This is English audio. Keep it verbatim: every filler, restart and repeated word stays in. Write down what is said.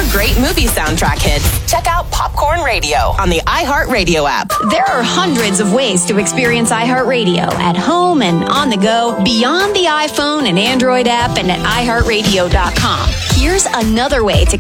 great movie soundtrack hits, check out Popcorn Radio on the iHeartRadio app. There are hundreds of ways to experience iHeartRadio at home and on the go, beyond the iPhone and Android app and at i heart radio dot com. Here's another way to